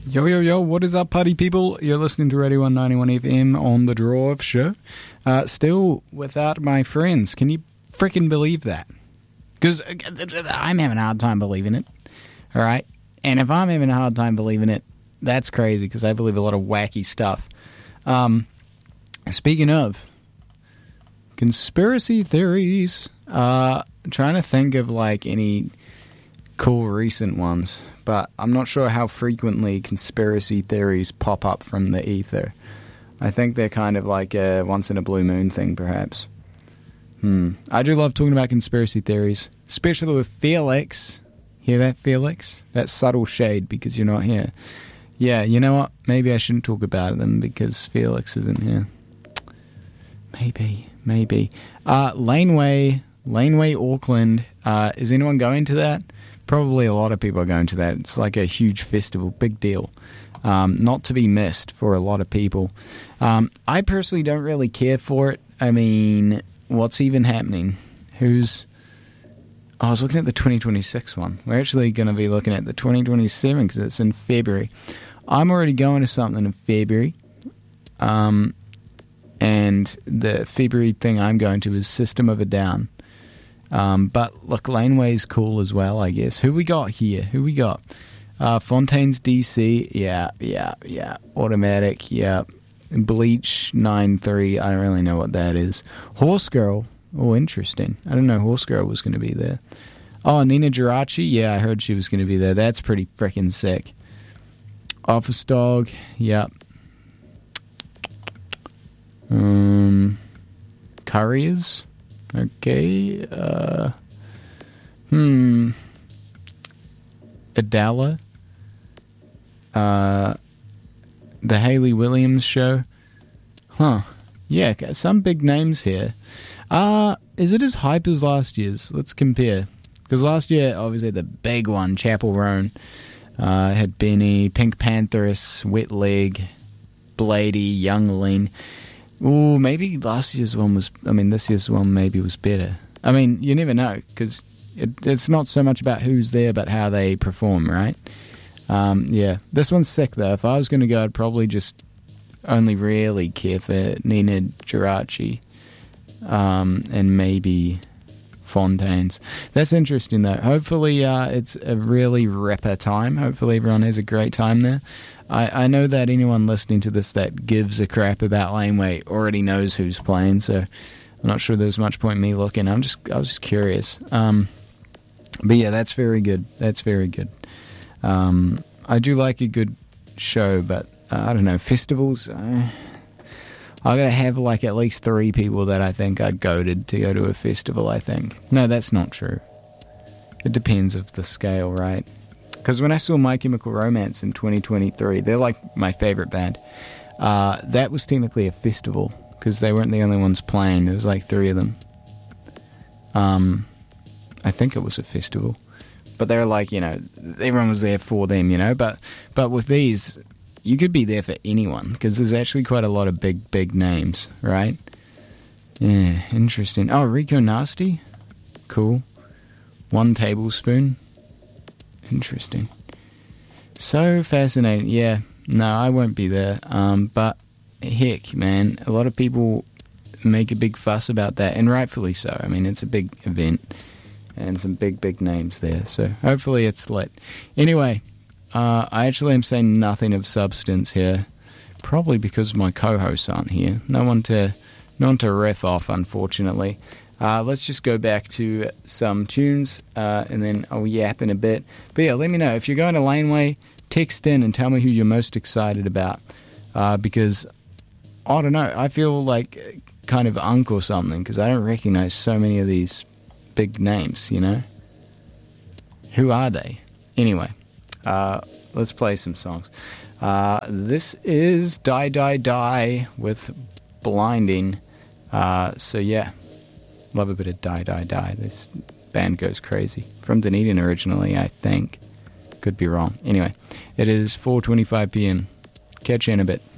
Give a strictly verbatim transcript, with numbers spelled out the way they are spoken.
Yo, yo, yo, what is up, party people? You're listening to Radio one ninety-one F M on The Drive Show. Uh, still without my friends. Can you freaking believe that? Because I'm having a hard time believing it. All right? And if I'm having a hard time believing it, that's crazy because I believe a lot of wacky stuff. Um, speaking of conspiracy theories, uh, I'm trying to think of like any cool recent ones, but I'm not sure how frequently conspiracy theories pop up from the ether. I think they're kind of like a once in a blue moon thing, perhaps. Hmm. I do love talking about conspiracy theories, especially with Felix. Hear that, Felix? That subtle shade because you're not here. Yeah, you know what? Maybe I shouldn't talk about them because Felix isn't here. Maybe, maybe. Uh, Laneway, Laneway, Auckland. Uh, is anyone going to that? Probably a lot of people are going to that. It's like a huge festival, big deal. Um, not to be missed for a lot of people. Um, I personally don't really care for it. I mean, what's even happening? Who's... Oh, I was looking at the twenty twenty-six one. We're actually going to be looking at the twenty twenty-seven because it's in February. I'm already going to something in February. Um, and the February thing I'm going to is System of a Down. Um, but look, Laneway's cool as well, I guess. Who we got here? Who we got? Uh, Fontaine's D C. Yeah, yeah, yeah. Automatic, yeah. Bleach nine three. I don't really know what that is. Horse Girl. Oh, interesting. I didn't know Horse Girl was going to be there. Oh, Nina Girachi? Yeah, I heard she was going to be there. That's pretty freaking sick. Office Dog? Yep. Um, Couriers? Okay. Uh, hmm. Adela? Uh, the Hayley Williams Show? Huh. Yeah, got some big names here. Uh, is it as hype as last year's? Let's compare. Because last year, obviously, the big one, Chapel Roan, uh, had Benny, Pink Pantheress, Wet Leg, Blady, Youngling. Ooh, maybe last year's one was, I mean, this year's one maybe was better. I mean, you never know, because it, it's not so much about who's there, but how they perform, right? Um, yeah, this one's sick, though. If I was going to go, I'd probably just only really care for Nina Girachi. Um, and maybe Fontaine's. That's interesting, though. Hopefully, uh, it's a really ripper time. Hopefully, everyone has a great time there. I, I know that anyone listening to this that gives a crap about Laneway already knows who's playing, so I'm not sure there's much point in me looking. I'm just, I was just curious. Um, but yeah, that's very good. That's very good. Um, I do like a good show, but uh, I don't know, festivals. Uh, I gotta have like at least three people that I think are goated to go to a festival, I think. No, that's not true. It depends of the scale, right? Because when I saw My Chemical Romance in twenty twenty-three, they're like my favourite band. Uh, that was technically a festival, because they weren't the only ones playing. There was like three of them. Um, I think it was a festival. But they were like, you know, everyone was there for them, you know. But, but with these... You could be there for anyone, because there's actually quite a lot of big, big names, right? Yeah, interesting. Oh, Rico Nasty? Cool. One Tablespoon? Interesting. So fascinating. Yeah, no, I won't be there. Um, but, heck, man, a lot of people make a big fuss about that, and rightfully so. I mean, it's a big event, and some big, big names there, so hopefully it's lit. Anyway... Uh, I actually am saying nothing of substance here, probably because my co-hosts aren't here. No one to, no one to riff off, unfortunately. Uh, let's just go back to some tunes, uh, and then I'll yap in a bit. But yeah, let me know if you're going to Laneway. Text in and tell me who you're most excited about, uh, because I don't know. I feel like kind of unk or something because I don't recognize so many of these big names. You know, who are they? Anyway. Uh, let's play some songs. Uh, this is Die Die Die with Blinding. Uh, so yeah, love a bit of Die Die Die. This band goes crazy. From Dunedin originally, I think. Could be wrong. Anyway, it is four twenty-five p.m. Catch you in a bit.